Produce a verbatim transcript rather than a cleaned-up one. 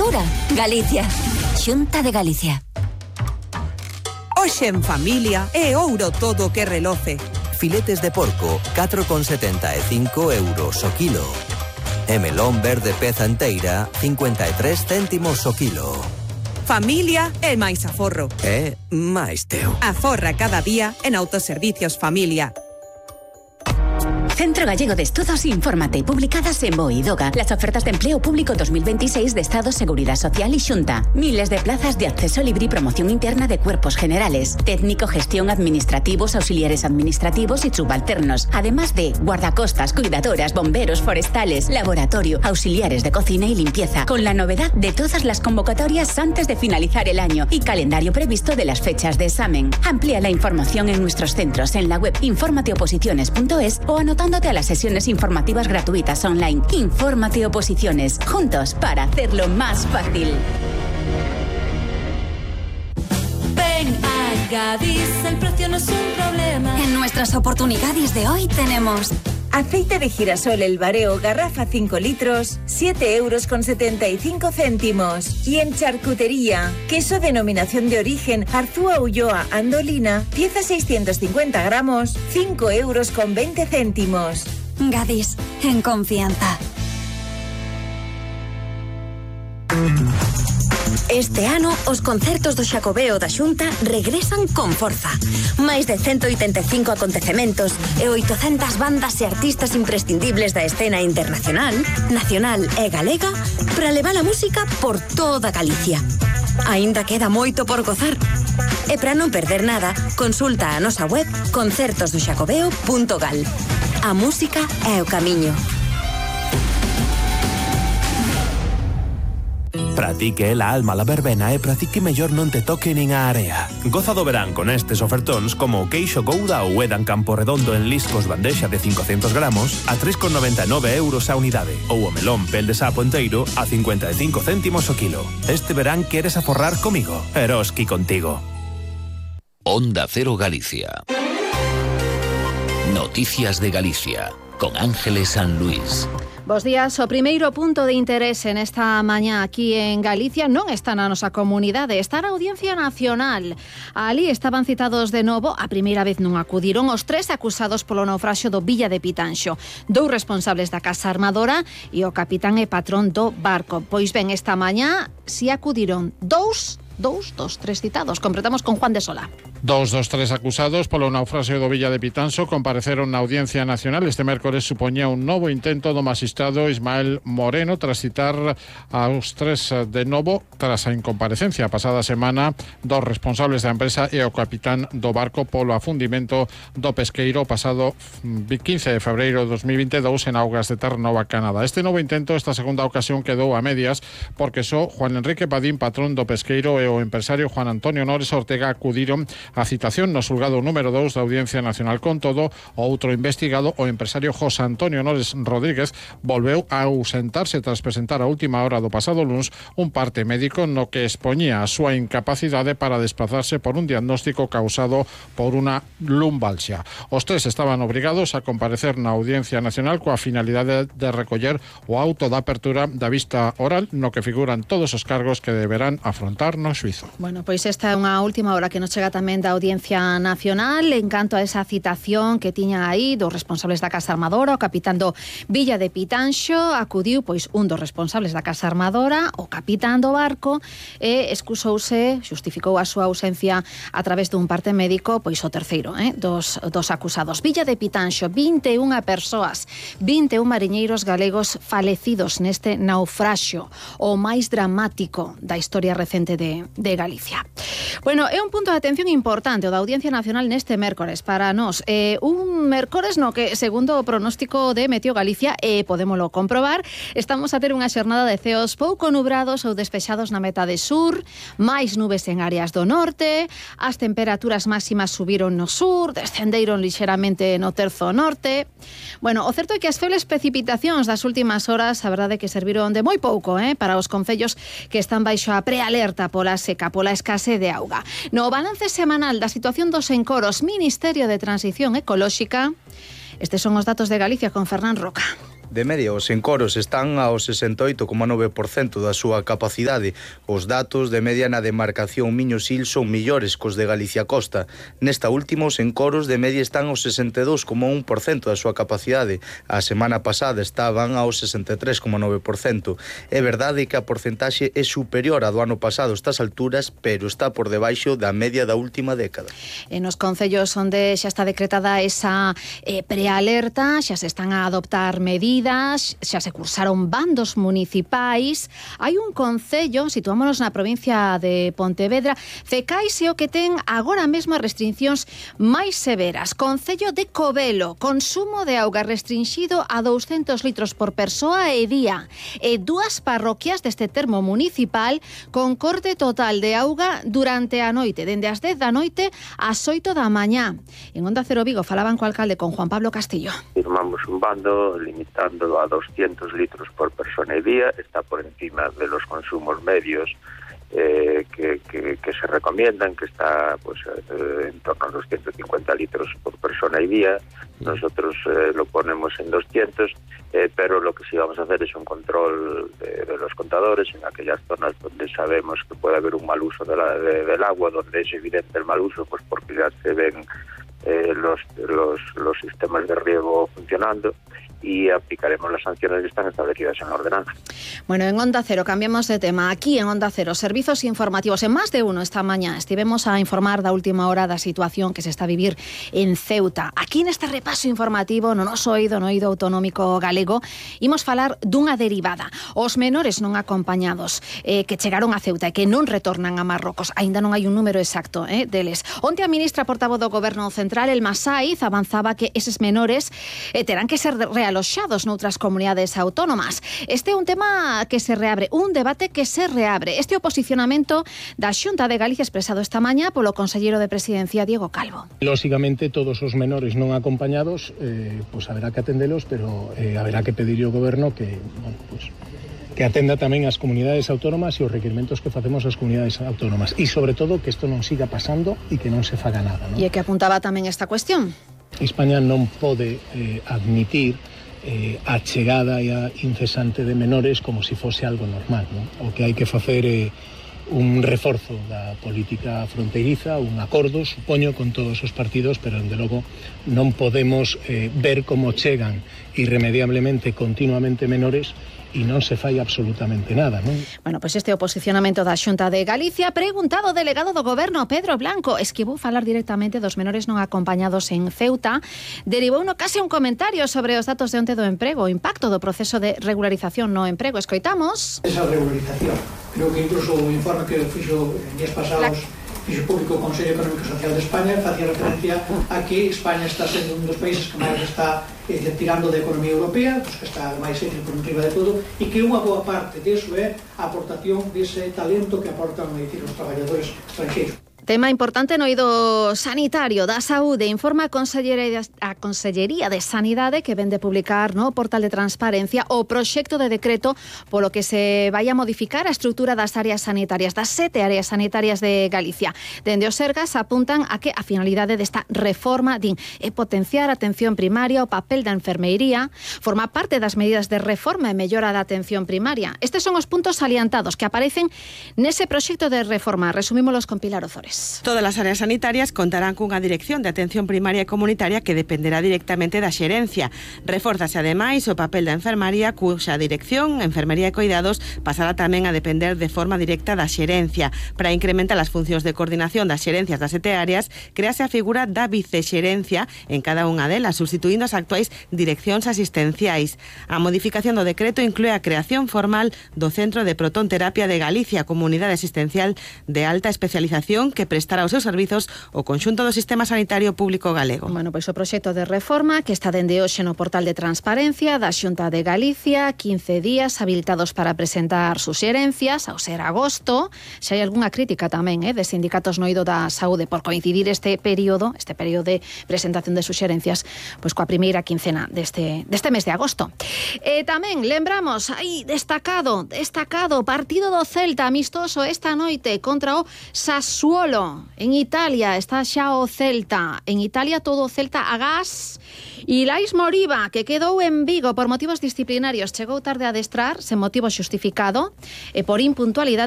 Segura. Galicia. Xunta de Galicia. Hoxe en familia é ouro todo que reloce. Filetes de porco, catro con setenta e cinco euros o kilo. E melón verde peza enteira, cincuenta e tres céntimos o kilo. Familia é máis aforro. É máis teu. Aforra cada día en Autoservicios Familia. Centro Gallego de Estudos Infórmate, publicadas en BOE y DOGA. Las ofertas de empleo público dos mil veintiséis de Estado, Seguridad Social y Xunta. Miles de plazas de acceso libre y promoción interna de cuerpos generales. Técnico, gestión, administrativos, auxiliares administrativos y subalternos. Además de guardacostas, cuidadoras, bomberos, forestales, laboratorio, auxiliares de cocina y limpieza. Con la novedad de todas las convocatorias antes de finalizar el año y calendario previsto de las fechas de examen. Amplía la información en nuestros centros en la web informateoposiciones punto es o anotando a las sesiones informativas gratuitas online. Infórmate Oposiciones, juntos para hacerlo más fácil. Ven a Gadis, el precio no es un problema. En nuestras oportunidades de hoy tenemos aceite de girasol El Bareo, garrafa cinco litros, siete euros con setenta y cinco céntimos. Y en charcutería, queso denominación de origen Arzúa Ulloa Andolina, pieza seiscientos cincuenta gramos, cinco euros con veinte céntimos. Gadis, en confianza. Este ano, os concertos do Xacobeo da Xunta regresan con forza. Máis de ciento oitenta e cinco acontecementos e oitocentas bandas e artistas imprescindibles da escena internacional, nacional e galega para levar a música por toda Galicia. Aínda queda moito por gozar. E para non perder nada, consulta a nosa web concertos do xacobeo punto gal. A música é o camiño. Para ti que é la alma la verbena e para ti que mellor non te toque nin a area. Goza do verán con estes ofertóns como o queixo Gouda ou Edam Campo Redondo en liscos bandexa de cincocentos gramos a tres con noventa e nove euros a unidade ou o melón pel de sapo enteiro a cincuenta e cinco céntimos o kilo. Este verán queres aforrar comigo? Eroski contigo. Onda Cero Galicia. Noticias de Galicia con Ángeles San Luis. Bos días. O primeiro punto de interese nesta mañá aquí en Galicia non está na nosa comunidade, está na Audiencia Nacional. Ali estaban citados de novo, a primeira vez non acudiron, os tres acusados polo naufraxio do Villa de Pitanxo, dous responsables da Casa Armadora e o capitán e patrón do barco. Pois ben, esta mañá si acudiron dous Dous dos tres citados. Completamos con Juan de Sola. Dos dos tres acusados polo naufraxio do Villa de Pitanxo compareceron na Audiencia Nacional. Este mércores supoñía un novo intento do magistrado Ismael Moreno tras citar aos tres de novo tras a incomparecencia a pasada semana dos responsables da empresa e o capitán do barco polo afundimento do pesqueiro pasado quince de febreiro de dos mil veintidós en augas de Terranova, Canadá. Este novo intento, esta segunda ocasión, quedou a medias porque só Juan Enrique Padín, patrón do pesqueiro, e o empresario Juan Antonio Nores Ortega acudiron a citación no xulgado número dous da Audiencia Nacional. Con todo, o outro investigado, o empresario José Antonio Nores Rodríguez, volveu a ausentarse tras presentar a última hora do pasado luns un parte médico no que expoñía a súa incapacidade para desplazarse por un diagnóstico causado por unha lumbalgia. Os tres estaban obrigados a comparecer na Audiencia Nacional coa finalidade de recoller o auto da apertura da vista oral no que figuran todos os cargos que deberán afrontar no xuizo. Bueno, pois esta é unha última hora que nos chega tamén da Audiencia Nacional en canto a esa citación que tiña aí dos responsables da Casa Armadora. O capitán do Villa de Pitanxo acudiu, pois un dos responsables da Casa Armadora, o capitán do barco, e excusouse, xustificou a súa ausencia a través dun parte médico, pois o terceiro, eh, dos, dos acusados. Villa de Pitanxo, vinte e unha persoas, vinte e un mariñeiros galegos falecidos neste naufraxio, o máis dramático da historia recente de de Galicia. Bueno, é un punto de atención importante o da Audiencia Nacional neste mércores para nós. Eh, un mércores no que, segundo o pronóstico de Meteo Galicia, e eh, podémolo comprobar, estamos a ter unha xornada de ceos pouco nubrados ou despexados na metade sur, máis nubes en áreas do norte, as temperaturas máximas subiron no sur, descenderon lixeramente no terzo norte. Bueno, o certo é que as febles precipitacións das últimas horas, a verdade é que serviron de moi pouco, eh, para os concellos que están baixo a prealerta pola seca, pola escase de auga. No balance semanal da situación dos encoros, Ministerio de Transición Ecolóxica, estes son os datos de Galicia con Fernán Roca. De media, os encoros están ao sesenta e oito coma nove por cento da súa capacidade. Os datos de media na demarcación Miño-Sil son millores cos de Galicia Costa. Nesta última, os encoros de media están ao sesenta e dous coma un por cento da súa capacidade. A semana pasada estaban ao sesenta e tres coma nove por cento. É verdade que a porcentaxe é superior á do ano pasado estas alturas, pero está por debaixo da media da última década. En os concellos onde xa está decretada esa eh, prealerta, xa se están a adoptar medidas, xa se cursaron bandos municipais. Hai un concello, situámonos na provincia de Pontevedra, Cecais é o que ten agora mesmo as restriccións máis severas. Concello de Covelo, consumo de auga restringido a douscentos litros por persoa e día. E dúas parroquias deste termo municipal con corte total de auga durante a noite, dende as dez da noite ás oito da mañá. En Onda Cero Vigo falaban co alcalde, con Juan Pablo Castillo. Firmamos un bando limitando a doscientos litros por persona y día, está por encima de los consumos medios eh, que, que, que se recomiendan, que está pues eh, en torno a doscientos cincuenta litros por persona y día. Nosotros eh, lo ponemos en doscientos, eh, pero lo que sí vamos a hacer es un control de, de los contadores en aquellas zonas donde sabemos que puede haber un mal uso de la, de, del agua, donde es evidente el mal uso, pues porque ya se ven eh, los, los, los sistemas de riego funcionando, y aplicaremos las sanciones que están establecidas en la ordenanza. Bueno, en Onda Cero cambiamos de tema. Aquí en Onda Cero, servizos informativos. En más de uno esta mañá estivemos a informar da última hora da situación que se está a vivir en Ceuta. Aquí neste repaso informativo no noso oído, no oído autonómico galego, imos falar dunha derivada. Os menores non acompañados eh, que chegaron a Ceuta e que non retornan a Marrocos. Aínda non hai un número exacto eh, deles. Onte a ministra portavoz do Goberno Central, Elma Saiz, avanzaba que eses menores eh, terán que ser realoxados noutras comunidades autónomas. Este é un tema que se reabre, un debate que se reabre. Este é o posicionamento da Xunta de Galicia expresado esta mañá polo conselleiro de Presidencia, Diego Calvo. Lógicamente, todos os menores non acompañados, eh, pues haberá que atendelos, pero eh, haberá que pedir ao Goberno que, bueno, pues, que atenda tamén as comunidades autónomas e os requerimentos que facemos ás comunidades autónomas. E, sobre todo, que isto non siga pasando e que non se faga nada, ¿no? E que apuntaba tamén esta cuestión. España non pode eh, admitir Eh, a chegada e a incesante de menores como se si fose algo normal, ¿no? O que hai que facer é eh, un reforzo da política fronteiriza, un acordo, supoño, con todos os partidos, pero, dende logo, non podemos eh, ver como chegan irremediablemente, continuamente menores e non se fai absolutamente nada, non? Bueno, pois pues este é o posicionamento da Xunta de Galicia. Preguntado o delegado do Goberno, Pedro Blanco, esquivou falar directamente dos menores non acompañados en Ceuta, derivou no case un comentario sobre os datos de onte do emprego, o impacto do proceso de regularización no emprego. Escoitamos. Esa regularización, creo que incluso o informe que fixo en días pasados La... fixo público o Consello Económico e Social de España facía referencia a que España está sendo un dos países que máis está eh, tirando da economía europea, pues que está máis por riba de todo, e que unha boa parte disso é a aportación dese talento que aportan decir, os traballadores estranxeiros. Tema importante no eido sanitario da saúde, informa a Consellería, a Consellería de Sanidade que vende publicar no portal de transparencia o proxecto de decreto polo que se vai a modificar a estrutura das áreas sanitarias, das sete áreas sanitarias de Galicia. Dende os Sergas apuntan a que a finalidade desta reforma din é potenciar a atención primaria, o papel da enfermeiría, forma parte das medidas de reforma e mellora da atención primaria. Estes son os puntos salientados que aparecen nese proxecto de reforma. Resumímolos con Pilar Ozores. Todas as áreas sanitarias contarán cunha dirección de atención primaria e comunitaria que dependerá directamente da xerencia. Reforzase ademais o papel da enfermaría, cuxa dirección, enfermería e cuidados, pasará tamén a depender de forma directa da xerencia. Para incrementar as funcións de coordinación das xerencias das sete áreas, crease a figura da vicexerencia en cada unha delas, substituindo as actuais direccións asistenciais. A modificación do decreto inclúe a creación formal do Centro de Protonterapia de Galicia, comunidade asistencial de alta especialización que prestará os seus servizos o conxunto do sistema sanitario público galego. Bueno, pois o proxecto de reforma que está dende hoxe no portal de transparencia da Xunta de Galicia, quince días habilitados para presentar suxerencias, ao ser agosto. Xa hai algunha crítica tamén eh, de sindicatos no eido da saúde por coincidir este período, este período de presentación de suxerencias, pois coa primeira quincena deste, deste mes de agosto. E tamén lembramos, aí destacado, destacado partido do Celta amistoso esta noite contra o Sassuolo. En Italia está xa o Celta. En Italia todo o Celta a gas E Lais Moriba, que quedou en Vigo por motivos disciplinarios, chegou tarde a adestrar, sen motivo xustificado, e por impuntualidade